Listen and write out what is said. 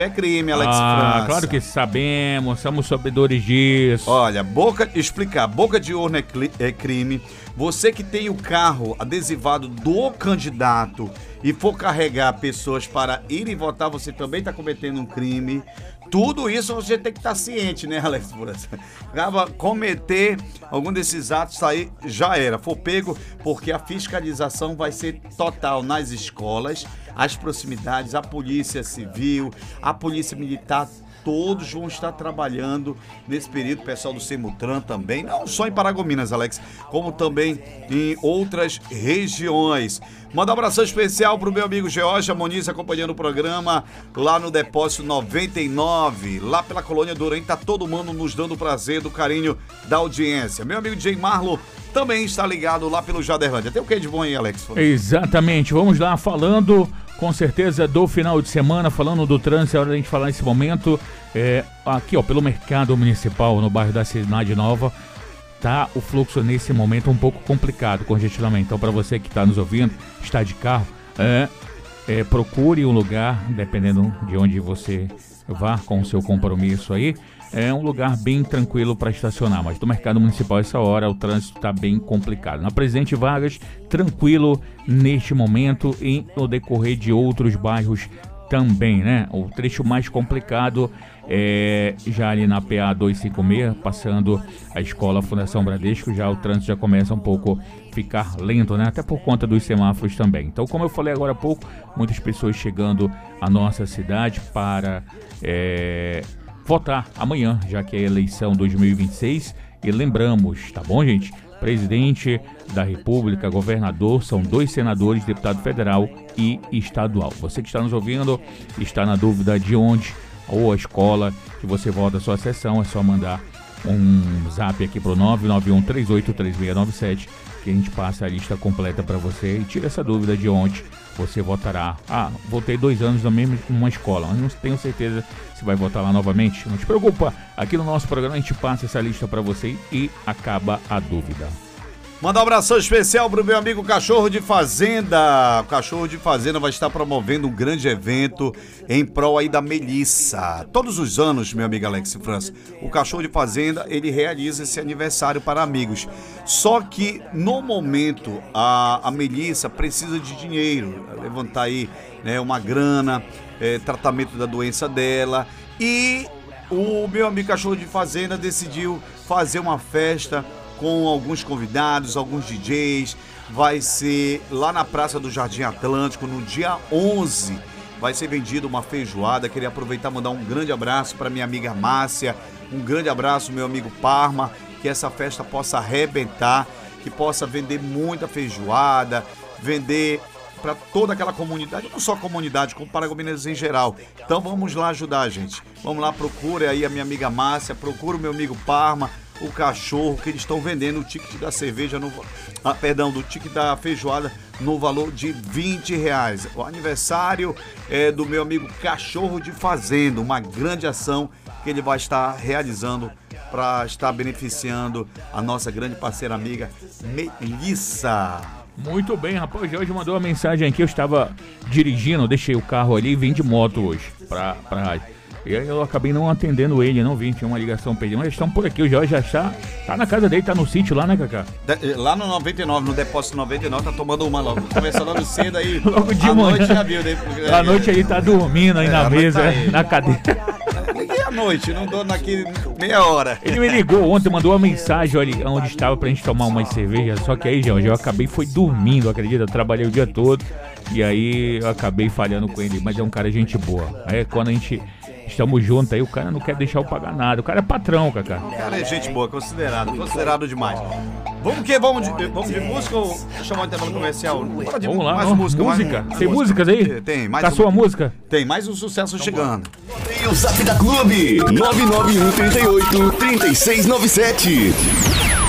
É crime, Alex França. Claro que sabemos, somos sabedores disso. Olha, boca de urna é crime. Você que tem o carro adesivado do candidato e for carregar pessoas para irem votar, você também está cometendo um crime. Tudo isso você tem que estar ciente, né, Alex França? Cometer algum desses atos aí, já era. For pego, porque a fiscalização vai ser total nas escolas, as proximidades, a polícia civil, a polícia militar, todos vão estar trabalhando nesse período, o pessoal do Semutran também, não só em Paragominas, Alex, como também em outras regiões. Manda um abração especial pro meu amigo George Moniz, acompanhando o programa lá no Depósito 99, lá pela Colônia Durães, tá todo mundo nos dando o prazer do carinho da audiência. Meu amigo Jay Marlo também está ligado lá pelo Jaderlândia. Tem o que de bom aí, Alex? Exatamente, vamos lá, falando com certeza do final de semana, falando do trânsito, é hora da gente falar nesse momento, aqui ó, pelo Mercado Municipal, no bairro da Cidade Nova, tá o fluxo nesse momento um pouco complicado, congestionamento. Então, para você que está nos ouvindo, está de carro, procure um lugar, dependendo de onde você vá com o seu compromisso aí, é um lugar bem tranquilo para estacionar, mas no Mercado Municipal essa hora o trânsito está bem complicado. Na Presidente Vargas, tranquilo neste momento e no decorrer de outros bairros também, né? O trecho mais complicado é já ali na PA 256, passando a escola Fundação Bradesco, já o trânsito já começa um pouco ficar lento, né? Até por conta dos semáforos também. Então, como eu falei agora há pouco, muitas pessoas chegando à nossa cidade para votar amanhã, já que é a eleição 2026, e lembramos, tá bom, gente? Presidente da República, governador, são 2 senadores, deputado federal e estadual. Você que está nos ouvindo, está na dúvida de onde ou a escola que você vota a sua sessão, é só mandar um zap aqui pro 991383697, que a gente passa a lista completa para você e tira essa dúvida de onde você votará. Votei 2 anos na mesma escola, mas não tenho certeza se vai votar lá novamente. Não te preocupa, aqui no nosso programa a gente passa essa lista para você e acaba a dúvida. Manda um abração especial pro meu amigo Cachorro de Fazenda. O Cachorro de Fazenda vai estar promovendo um grande evento em prol aí da Melissa. Todos os anos, meu amigo Alex França, o Cachorro de Fazenda, ele realiza esse aniversário para amigos. Só que, no momento, a Melissa precisa de dinheiro, levantar aí, né, uma grana, tratamento da doença dela. E o meu amigo Cachorro de Fazenda decidiu fazer uma festa com alguns convidados, alguns DJs, vai ser lá na Praça do Jardim Atlântico, no dia 11, vai ser vendida uma feijoada. Queria aproveitar e mandar um grande abraço para minha amiga Márcia, um grande abraço meu amigo Parma, que essa festa possa arrebentar, que possa vender muita feijoada, vender para toda aquela comunidade, não só a comunidade, como Paragominas em geral. Então vamos lá ajudar, gente. Vamos lá, procure aí a minha amiga Márcia, procure o meu amigo Parma, o Cachorro, que eles estão vendendo o ticket da cerveja, do ticket da feijoada no valor de R$20. O aniversário é do meu amigo Cachorro de Fazenda, uma grande ação que ele vai estar realizando para estar beneficiando a nossa grande parceira amiga Melissa. Muito bem, rapaz, o Jorge mandou uma mensagem aqui, eu estava dirigindo, deixei o carro ali e vim de moto hoje pra rádio. E aí eu acabei não atendendo ele, não vim, tinha uma ligação perdida. Mas eles estão por aqui, o Jorge já tá na casa dele, tá no sítio lá, né, Cacá? Lá no 99, no Depósito 99, tá tomando uma logo. Começa logo cedo aí. Logo de manhã. Noite já viu, né? A noite ele tá dormindo aí na mesa, tá na cadeira. Liguei à noite, não dou naquele meia hora. Ele me ligou ontem, mandou uma mensagem, olha, onde estava pra gente tomar umas cervejas. Só que aí, Jorge, eu acabei dormindo, acredita? Eu trabalhei o dia todo e aí eu acabei falhando com ele. Mas é um cara gente boa. Aí quando a gente estamos juntos aí, o cara não quer deixar eu pagar nada. O cara é patrão, Cacá. O cara é gente boa, considerado demais. Vamos de música ou chamar o intervalo comercial? Vamos lá, mais música. Tem músicas aí? Tem, mais. Tá a sua música? Tem, mais um sucesso chegando. Tem o Zap da Clube, 99138-3697.